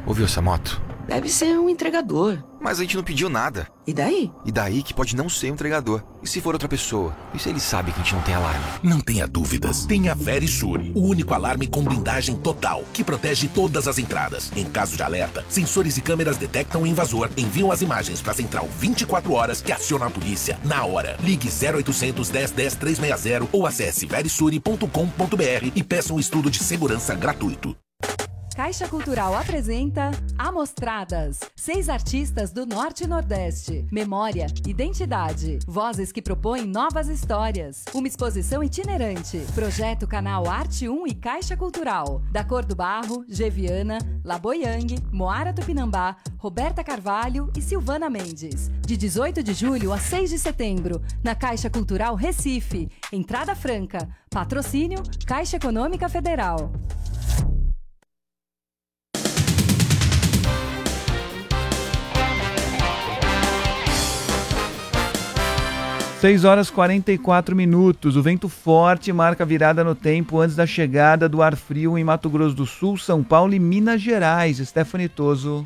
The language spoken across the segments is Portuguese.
Ouviu essa moto? Deve ser um entregador. Mas a gente não pediu nada. E daí? E daí que pode não ser um entregador. E se for outra pessoa? E se ele sabe que a gente não tem alarme? Não tenha dúvidas. Tenha Verisure, o único alarme com blindagem total, que protege todas as entradas. Em caso de alerta, sensores e câmeras detectam o invasor, enviam as imagens para a central 24 horas que aciona a polícia na hora. Ligue 0800 10 10 360 ou acesse verisure.com.br e peça um estudo de segurança gratuito. Caixa Cultural apresenta Amostradas. 6 artistas do Norte e Nordeste. Memória, identidade. Vozes que propõem novas histórias. Uma exposição itinerante. Projeto Canal Arte 1 e Caixa Cultural. Da Cor do Barro, Geviana, Laboyang, Moara Tupinambá, Roberta Carvalho e Silvana Mendes. De 18 de julho a 6 de setembro, na Caixa Cultural Recife. Entrada franca. Patrocínio Caixa Econômica Federal. 6h44. O vento forte marca a virada no tempo antes da chegada do ar frio em Mato Grosso do Sul, São Paulo e Minas Gerais. Stephanie Toso.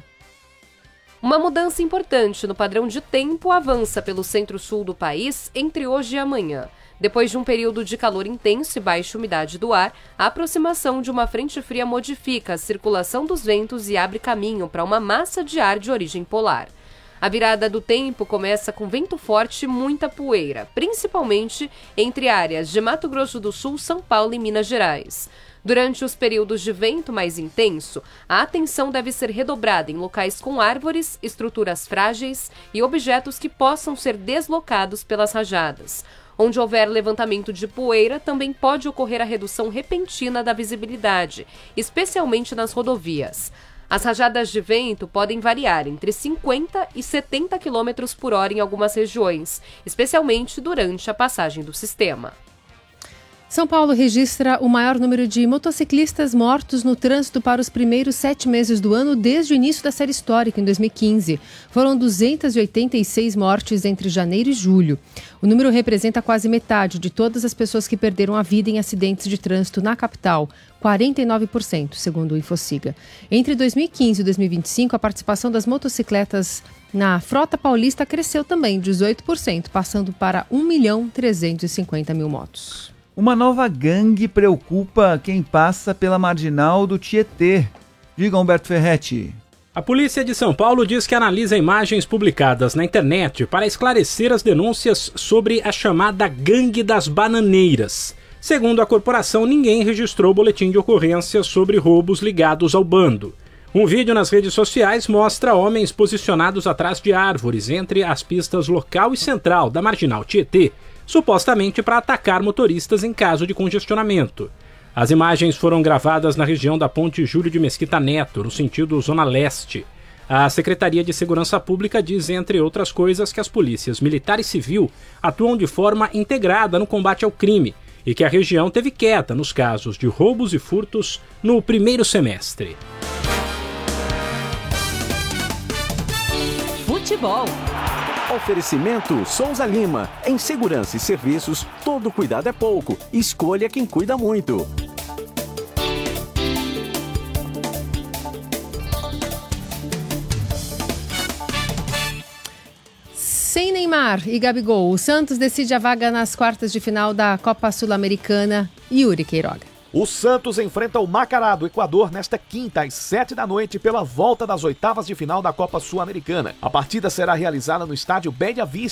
Uma mudança importante no padrão de tempo avança pelo centro-sul do país entre hoje e amanhã. Depois de um período de calor intenso e baixa umidade do ar, a aproximação de uma frente fria modifica a circulação dos ventos e abre caminho para uma massa de ar de origem polar. A virada do tempo começa com vento forte e muita poeira, principalmente entre áreas de Mato Grosso do Sul, São Paulo e Minas Gerais. Durante os períodos de vento mais intenso, a atenção deve ser redobrada em locais com árvores, estruturas frágeis e objetos que possam ser deslocados pelas rajadas. Onde houver levantamento de poeira, também pode ocorrer a redução repentina da visibilidade, especialmente nas rodovias. As rajadas de vento podem variar entre 50 e 70 km por hora em algumas regiões, especialmente durante a passagem do sistema. São Paulo registra o maior número de motociclistas mortos no trânsito para os primeiros 7 meses do ano desde o início da série histórica, em 2015. Foram 286 mortes entre janeiro e julho. O número representa quase metade de todas as pessoas que perderam a vida em acidentes de trânsito na capital, 49%, segundo o Infociga. Entre 2015 e 2025, a participação das motocicletas na frota paulista cresceu também 18%, passando para 1.350.000 motos. Uma nova gangue preocupa quem passa pela marginal do Tietê. Diga, Humberto Ferretti. A polícia de São Paulo diz que analisa imagens publicadas na internet para esclarecer as denúncias sobre a chamada Gangue das Bananeiras. Segundo a corporação, ninguém registrou boletim de ocorrência sobre roubos ligados ao bando. Um vídeo nas redes sociais mostra homens posicionados atrás de árvores entre as pistas local e central da marginal Tietê, supostamente para atacar motoristas em caso de congestionamento. As imagens foram gravadas na região da Ponte Júlio de Mesquita Neto, no sentido Zona Leste. A Secretaria de Segurança Pública diz, entre outras coisas, que as polícias militar e civil atuam de forma integrada no combate ao crime e que a região teve queda nos casos de roubos e furtos no primeiro semestre. Futebol. Oferecimento Souza Lima. Em segurança e serviços, todo cuidado é pouco. Escolha quem cuida muito. Sem Neymar e Gabigol, o Santos decide a vaga nas quartas de final da Copa Sul-Americana. Yuri Queiroga. O Santos enfrenta o Macará do Equador nesta quinta às 7 da noite pela volta das oitavas de final da Copa Sul-Americana. A partida será realizada no estádio Bella Vista